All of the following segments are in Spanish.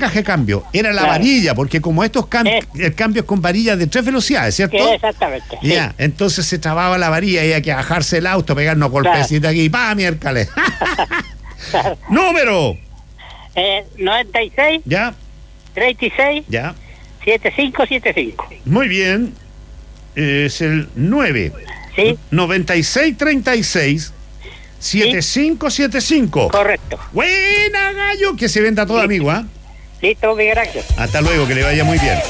caja de cambio, era la varilla, porque como estos el cambio es con varillas de 3 velocidades, ¿cierto? Sí, exactamente. Ya, sí. entonces se trababa la varilla y había que bajarse el auto, pegarnos golpecitos aquí, ¡pa, miércoles! Claro. ¡Número! 96, Ya, 36, ya. 7575. Muy bien. Es el 9. Sí. 9636 7575. Correcto. Buena, gallo, que se venda todo, Sí. amigo, ¿ah? Listo, gracias. Hasta luego, que le vaya muy bien.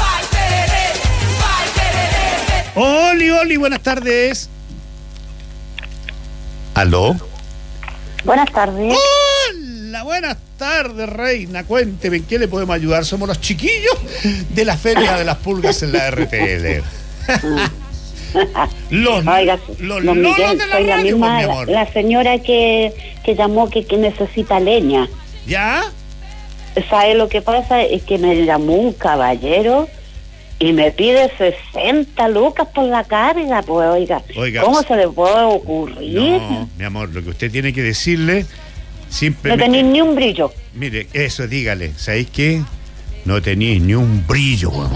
Oli, buenas tardes. ¿Aló? Buenas tardes. Hola, buenas tardes, reina. Cuénteme, ¿en qué le podemos ayudar? Somos los chiquillos de la Feria de las Pulgas en la RTL. Oiga, los don lolos Miguel, de la soy la radio, misma, mi amor. la señora que llamó que necesita leña. ¿Ya? ¿Sabe lo que pasa? Es que me llamó un caballero y me pide 60 lucas por la carga, pues, oiga. ¿Cómo se le puede ocurrir? No, mi amor, lo que usted tiene que decirle No simplemente... tenéis ni un brillo. Mire, eso, dígale, ¿sabéis qué? No tenéis ni un brillo, weón.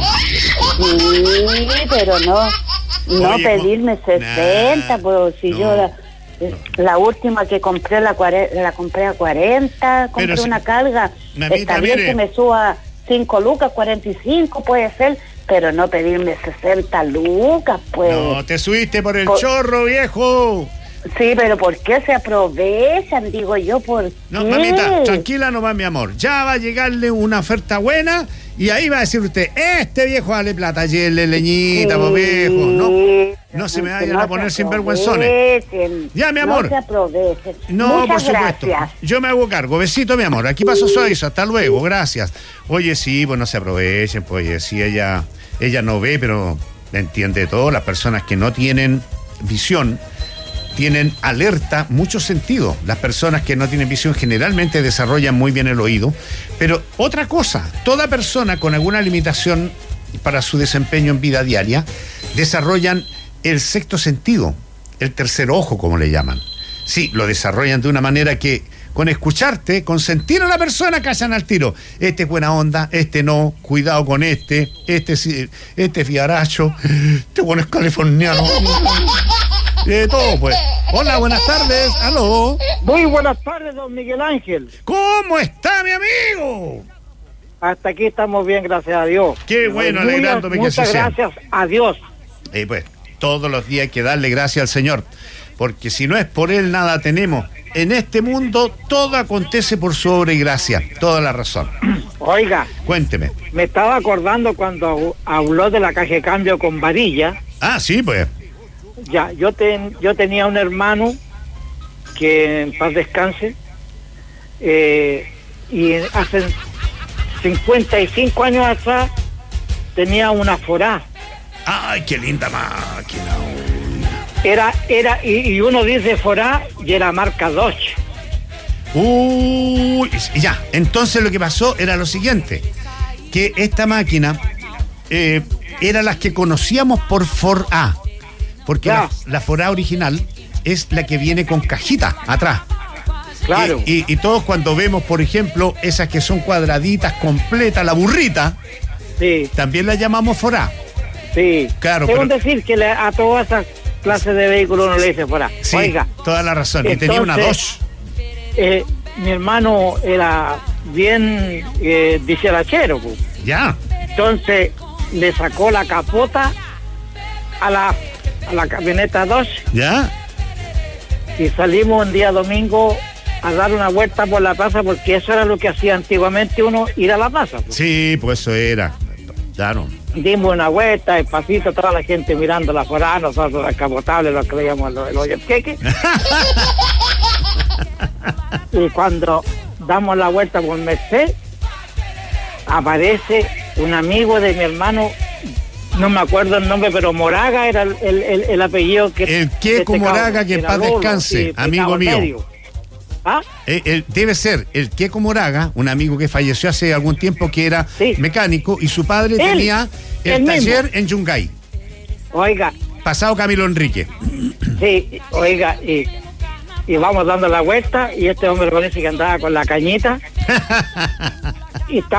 Sí, pero no Oye, pedirme 60, pues si no, yo la última que compré la compré a 40, compré Pero si- una carga, mamita, está bien mire. que me suba 5 lucas, 45 puede ser, pero no pedirme 60 lucas, pues. No, te subiste por el Por- chorro, viejo. Sí, pero ¿por qué se aprovechan? Digo yo, ¿por No, qué? mamita, tranquila nomás, mi amor. Ya va a llegarle una oferta buena y ahí va a decir usted, este viejo dale plata, yele leñita, pues viejo. No se me vayan a poner sinvergüenzones. Ya, mi amor. No se aprovechen. No, Muchas por supuesto. gracias. Yo me hago cargo. Besito, mi amor. Aquí pasó Suaviso. Hasta luego. Gracias. Oye, sí, pues no se aprovechen. Pues oye, sí, ella no ve, pero entiende todo. Las personas que no tienen visión tienen alerta mucho sentido. Las personas que no tienen visión generalmente desarrollan muy bien el oído. Pero otra cosa, toda persona con alguna limitación para su desempeño en vida diaria desarrollan el sexto sentido, el tercer ojo, como le llaman. Sí, lo desarrollan de una manera que con escucharte, con sentir a la persona, callan al tiro. Este es buena onda, este no, cuidado con este sí, este es fiaracho, este bueno es californiano. Todo, pues. Hola, buenas tardes. Aló. Muy buenas tardes, don Miguel Ángel. ¿Cómo está, mi amigo? Hasta aquí estamos bien, gracias a Dios. Qué bueno, alegrándome que así Muchas sea. gracias a Dios. Pues, todos los días hay que darle gracias al Señor, porque si no es por Él, nada tenemos. En este mundo, todo acontece por su obra y gracia. Toda la razón. Oiga, Cuénteme. me estaba acordando cuando habló de la caja de cambio con varilla. Ah, sí, pues. Ya, yo tenía un hermano que en paz descanse, y hace 55 años atrás tenía una Forá. Ay, qué linda máquina. Y uno dice Forá y era marca Dodge. Uy, ya. Entonces lo que pasó era lo siguiente, que esta máquina era las que conocíamos por Forá, porque Ya. la Forá original es la que viene con cajita atrás. Claro. Y todos cuando vemos, por ejemplo, esas que son cuadraditas, completas, la burrita, Sí, también la llamamos Forá. sí. Claro, Según pero- decir que a todas esas clases de vehículos uno le dice Forá. Sí, Oiga, toda la razón. Y tenía una entonces, Dodge. mi hermano era bien dicharachero, pues. Ya. Entonces le sacó la capota a la camioneta Dodge ¿Ya? y salimos un día domingo a dar una vuelta por la plaza, porque eso era lo que hacía antiguamente uno, ir a la plaza, pues. Sí, pues eso era. Claro. Dimos una vuelta, despacito, toda la gente mirando la Forá, nosotros descapotables, lo que veíamos el hoyo queque. Y cuando damos la vuelta por Merced, aparece un amigo de mi hermano, no me acuerdo el nombre, pero Moraga era el apellido que... El Queco Moraga, que en era paz Lolo, descanse, sí, amigo pegado al mío. medio. ¿Ah? Debe ser el Queco Moraga, un amigo que falleció hace algún tiempo, que era Sí. mecánico, y su padre Él, tenía el el mismo. taller en Yungay, Oiga, pasado Camilo Enrique. sí, oiga, y vamos dando la vuelta, y este hombre parece que andaba con la cañita, y está